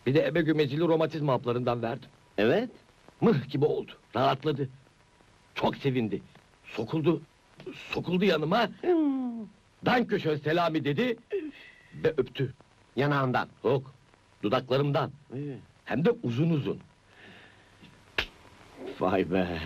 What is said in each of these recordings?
Bir de ebe gümecili romatizma haplarından verdim. Evet. Mıh gibi oldu, rahatladı. Çok sevindi. Sokuldu yanıma. Danköşön Selami dedi ve öptü. Yanağından. Yok, dudaklarımdan. Hem de uzun uzun. Vay be!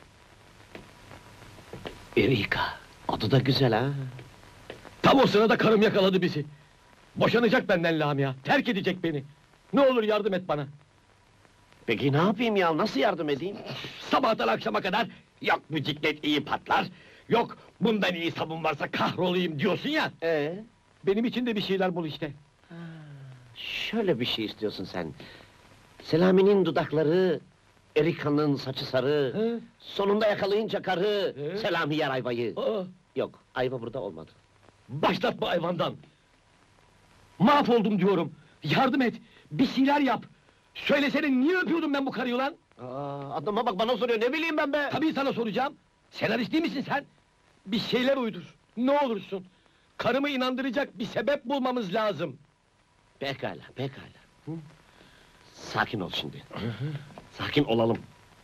Erika, adı da güzel ha! Tam o sırada karım yakaladı bizi. Boşanacak benden Lamia, terk edecek beni. Ne olur yardım et bana. Peki ne yapayım ya, nasıl yardım edeyim? Sabahtan akşama kadar, yok bu ciklet iyi patlar, yok bundan iyi sabun varsa kahrolayım diyorsun ya. Benim için de bir şeyler bul işte. Şöyle bir şey istiyorsun sen. Selami'nin dudakları, Erika'nın saçı sarı, Hı? sonunda yakalayınca karı, Hı? Selami yer ayvayı. Aa, Yok, ayva burada olmadı. başlatma hayvandan! Mahvoldum diyorum! Yardım et! Bir şeyler yap! Söylesene, niye öpüyordum ben bu karıyı lan? Adama bak, bana soruyor, ne bileyim ben be! Tabii sana soracağım! Senarist değil misin sen? Bir şeyler uydur, ne olursun! Karımı inandıracak bir sebep bulmamız lazım! Pekala, pekala. Sakin ol şimdi. Sakin olalım.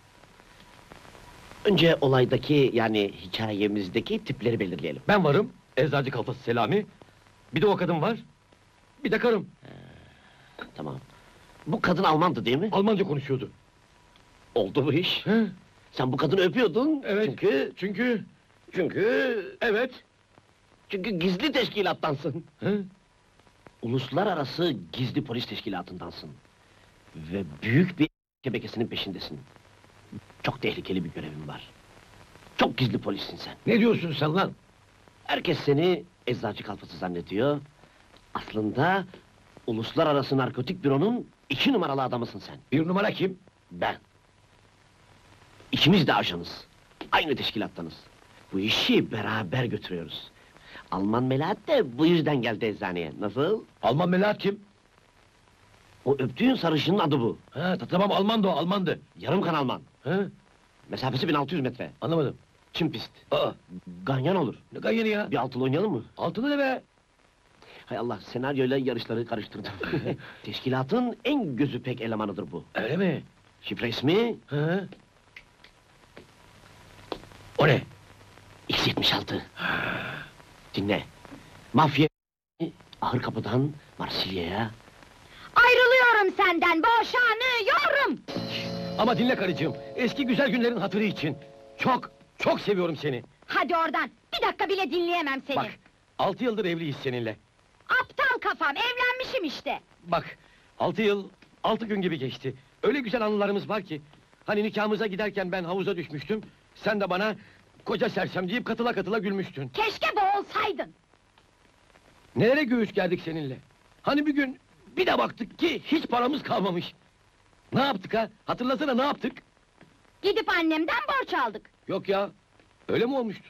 Önce olaydaki, yani hikayemizdeki tipleri belirleyelim. Ben varım, eczacı kafası Selami. Bir de o kadın var. Bir de karım. Tamam. Bu kadın Almandı değil mi? Almanca konuşuyordu. Oldu bu iş. He? Sen bu kadını öpüyordun. Evet. Çünkü... Evet. Çünkü gizli teşkilattansın. He? Uluslararası gizli polis teşkilatındansın. Ve büyük bir şebekesinin peşindesin. Çok tehlikeli bir görevin var. Çok gizli polissin sen. Ne diyorsun sen lan? Herkes seni eczacı kalfası zannediyor. Aslında uluslararası narkotik büronun 2 numaralı adamısın sen. Bir numara kim? Ben. İkimiz de ajanız. Aynı teşkilattanız. Bu işi beraber götürüyoruz. Alman Melahat de bu yüzden geldi eczaneye. Nasıl? Alman Melahat kim? O öptüğün sarışının adı bu. Ha, tamam, Almandı o, Almandı. Yarım kan Alman. Ha? Mesafesi 1600 metre. Anlamadım. Çim pist. Aa, Ganyan olur. ne ganyeni ya? Bir altılı oynayalım mı? Altılı ne be? Hay Allah, senaryoyla yarışları karıştırdım. Teşkilatın en gözü pek elemanıdır bu. Öyle mi? Şifre ismi... Ha? O ne? X76. Dinle. Mafya... Ahır kapıdan Marsilya'ya... Ayrılıyorum senden, boşanıyorum! Ama dinle karıcığım, eski güzel günlerin hatırı için. Çok seviyorum seni. Hadi oradan, bir dakika bile dinleyemem seni! Bak, 6 yıldır evliyiz seninle. Aptal kafam, evlenmişim işte! Bak, 6 yıl, 6 gün gibi geçti. Öyle güzel anılarımız var ki. Hani nikahımıza giderken ben havuza düşmüştüm. Sen de bana, koca sersem deyip katıla katıla gülmüştün. Keşke boğulsaydın! Nelere göğüs gerdik seninle? Hani bir gün, bir de baktık ki hiç paramız kalmamış. Ne yaptık ha? Hatırlasana, ne yaptık? Gidip annemden borç aldık. Yok ya, öyle mi olmuştu?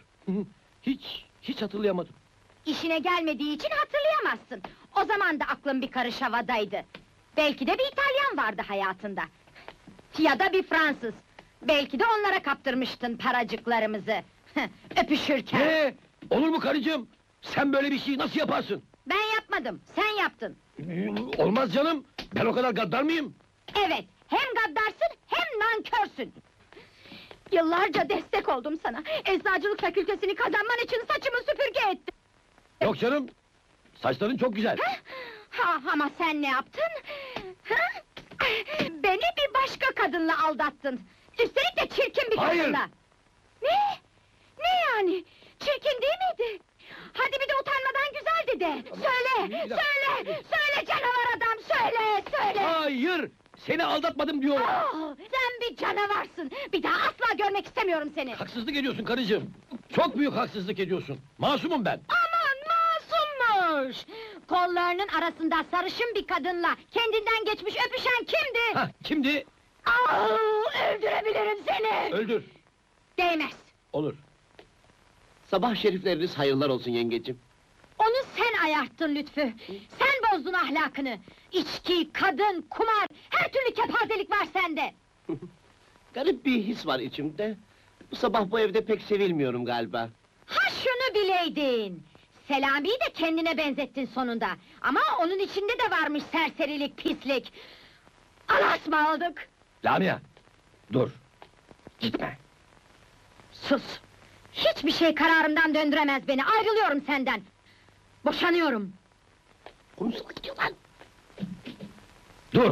Hiç hatırlayamadım. İşine gelmediği için hatırlayamazsın. O zaman da aklım bir karış havadaydı. Belki de bir İtalyan vardı hayatında. Ya da bir Fransız. Belki de onlara kaptırmıştın paracıklarımızı. Öpüşürken. Ne? Olur mu karıcığım? Sen böyle bir şeyi nasıl yaparsın? Ben yapmadım, sen yaptın. Olmaz canım, ben o kadar gaddar mıyım? Evet, hem gaddarsın hem nankörsün! Yıllarca destek oldum sana. Eczacılık fakültesini kazanman için saçımı süpürge ettim. Yok canım, saçların çok güzel. Ha, ama sen ne yaptın? Ha? Beni bir başka kadınla aldattın. Üstelik de çirkin bir Hayır! kadınla. Ne? Ne yani? Çirkin değil miydi? Hadi bir de utanmadan güzeldi de! Söyle, bir dakika. söyle canavar adam, söyle! Hayır! Seni aldatmadım diyorum! Sen bir canavarsın! Bir daha asla görmek istemiyorum seni! Haksızlık ediyorsun karıcığım! Çok büyük haksızlık ediyorsun! Masumum ben! Aman masummuş! Kollarının arasında sarışın bir kadınla kendinden geçmiş öpüşen kimdi? Hah, kimdi? Öldürebilirim seni! Öldür! Değmez! Olur! Sabah şerifleriniz hayırlar olsun yengeciğim. Onu sen ayarttın Lütfü! Sen bozdun ahlakını! İçki, kadın, kumar, her türlü kepazelik var sende! Garip bir his var içimde. Bu sabah bu evde pek sevilmiyorum galiba. Ha şunu bileydin! Selami'yi de kendine benzettin sonunda! Ama onun içinde de varmış serserilik, pislik! Anlaşmalık! Lamia! Dur! Gitme! Sus! Hiçbir şey kararımdan döndüremez beni, ayrılıyorum senden! Boşanıyorum! Konuşsana gidiyor lan! Dur!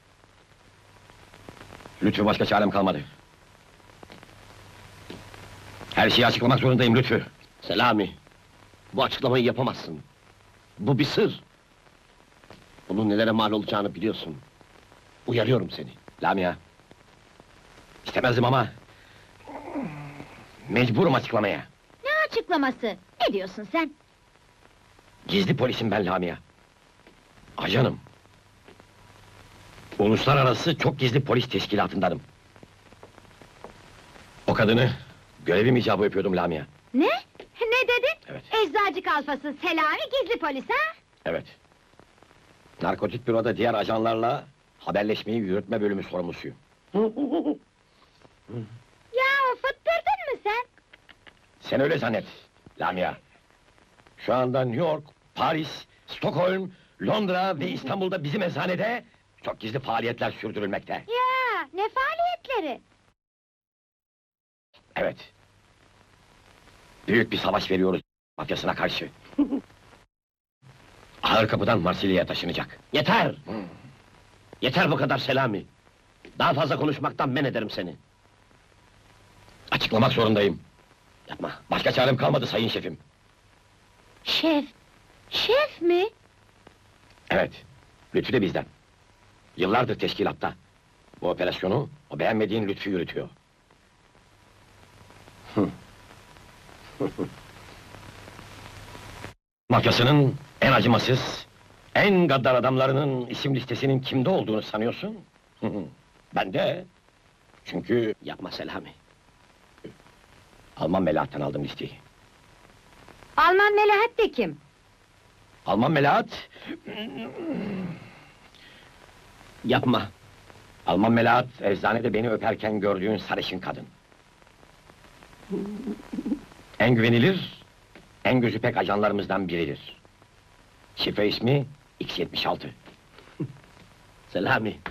Lütfü, başka çarem kalmadı. Her şeyi açıklamak zorundayım Lütfü. Selami, bu açıklamayı yapamazsın. Bu bir sır. Bunun nelere mal olacağını biliyorsun. Uyarıyorum seni. Lamia! İstemezdim ama... Mecburum açıklamaya. Ne açıklaması? Ne diyorsun sen? Gizli polisim ben Lamia. Ajanım. Uluslararası çok gizli polis teşkilatındanım. O kadını görevim icabı yapıyordum Lamia. Ne? Ne dedin? Evet. Eczacı kalfası Selami gizli polis ha? Evet. Narkotik büroda diğer ajanlarla haberleşmeyi yürütme bölümü sorumlusuyum. Ya fıttırdın mı sen? Sen öyle zannet Lamia. Şu anda New York, Paris, Stockholm, Londra ve İstanbul'da bizim eczanede çok gizli faaliyetler sürdürülmekte. Ya ne faaliyetleri? Evet. Büyük bir savaş veriyoruz mafyasına karşı. Ağır kapıdan Marsilya'ya taşınacak. Yeter! Yeter bu kadar Selami! Daha fazla konuşmaktan men ederim seni. Açıklamak zorundayım. Yapma! Başka çarem kalmadı sayın şefim. Şef! Şef mi? Evet, Lütfü de bizden. Yıllardır teşkilatta. Bu operasyonu o beğenmediğin Lütfü yürütüyor. Mafyasının en acımasız, en gaddar adamlarının isim listesinin kimde olduğunu sanıyorsun? Ben de. Çünkü Yapma Selami! Alman Melahat'tan aldım listeyi. Alman Melahat de kim? Alman Melahat, Yapma! Alman Melahat, eczanede beni öperken gördüğün sarışın kadın. En güvenilir, en gözü pek ajanlarımızdan biridir. Şifre ismi X76. Selami!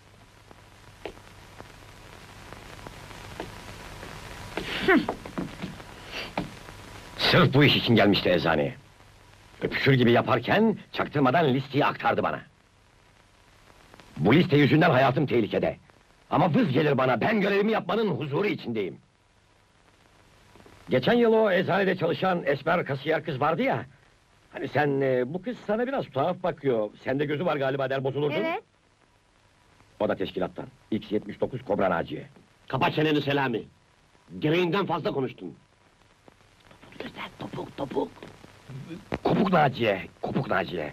Sırf bu iş için gelmişti eczaneye. Öpüşür gibi yaparken, çaktırmadan listeyi aktardı bana. Bu liste yüzünden hayatım tehlikede. Ama vız gelir bana, ben görevimi yapmanın huzuru içindeyim. Geçen yıl o eczanede çalışan esmer kasiyer kız vardı ya... Hani sen, bu kız sana biraz tuhaf bakıyor, sende gözü var galiba der bozulurdun. Evet. O da teşkilattan, X79 Kobra Naciye. Kapat çeneni Selami! Gereğinden fazla konuştun. Topuk göster, topuk, topuk! Kopuk Naciye, Kopuk Naciye.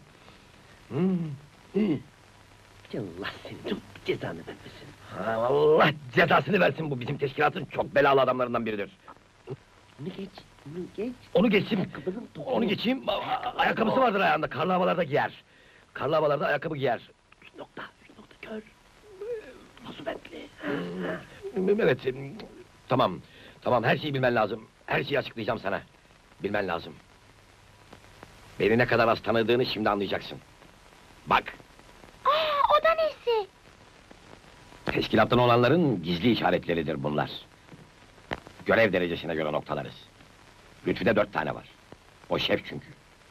Allah seni çok cezanı vermesin! Ha, Allah cezasını versin, bu bizim teşkilatın çok belalı adamlarından biridir. Onu geç, onu geç! Onu geçeyim, Ayakkabının topuğu. onu geçeyim, ayakkabısı vardır ayağında, karlı havalarda giyer. Karlı havalarda ayakkabı giyer. Üç nokta kör! Nasıl bentli? Evet, tamam, tamam, her şeyi bilmen lazım. Her şeyi açıklayacağım sana. Bilmen lazım. Beni ne kadar az tanıdığını şimdi anlayacaksın. Bak, Aa, o da nesi? teşkilattan olanların gizli işaretleridir bunlar. Görev derecesine göre noktalarız. Lütfü'de 4 tane var. O şef çünkü.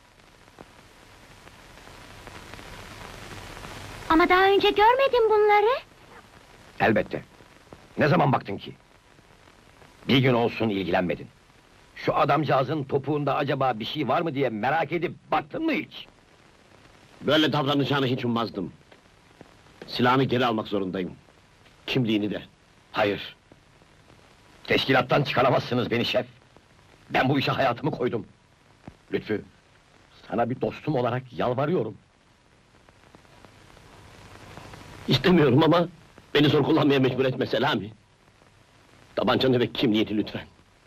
Ama daha önce görmedim bunları. Elbette. Ne zaman baktın ki? Bir gün olsun ilgilenmedin. Şu adamcağızın topuğunda acaba bir şey var mı diye merak edip baktın mı hiç? Böyle davranacağını hiç ummazdım. Silahını geri almak zorundayım. Kimliğini de. Hayır. Teşkilattan çıkaramazsınız beni şef. Ben bu işe hayatımı koydum. Lütfü, sana bir dostum olarak yalvarıyorum. İstemiyorum ama beni zor kullanmaya mecbur etme Selami. Tabancanı ve kimliğini lütfen.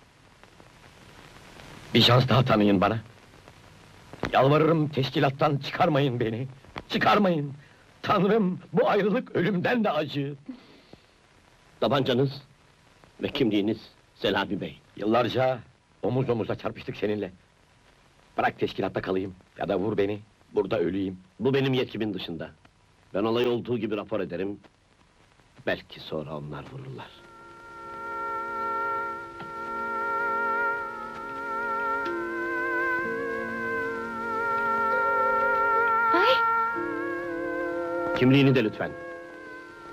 Bir şans daha tanıyın bana. Yalvarırım, teşkilattan çıkarmayın beni. Çıkarmayın. Tanrım, bu ayrılık ölümden de acı. Tabancanız ve kimliğiniz Selami Bey. Yıllarca omuz omuza çarpıştık seninle. Bırak teşkilatta kalayım ya da vur beni, burada öleyim. Bu benim yetkimin dışında. Ben olay olduğu gibi rapor ederim. Belki sonra onlar vururlar. Ay, Kimliğini de lütfen.